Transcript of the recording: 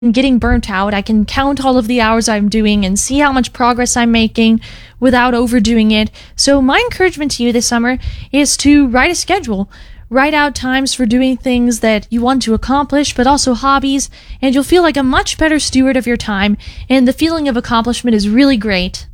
getting burnt out. I can count all of the hours I'm doing and see how much progress I'm making without overdoing it. So my encouragement to you this summer is to write a schedule. Write out times for doing things that you want to accomplish, but also hobbies, and you'll feel like a much better steward of your time, and the feeling of accomplishment is really great.